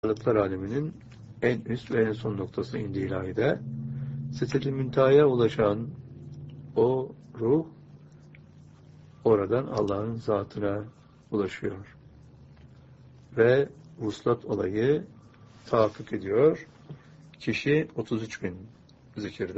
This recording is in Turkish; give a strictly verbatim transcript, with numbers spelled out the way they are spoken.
varlıklar aleminin en üst ve en son noktası indi ilahide. Sidratil müntehaya ulaşan o ruh oradan Allah'ın zatına ulaşıyor. Ve vuslat olayı tahakkuk ediyor. Kişi otuz üç bin zikirde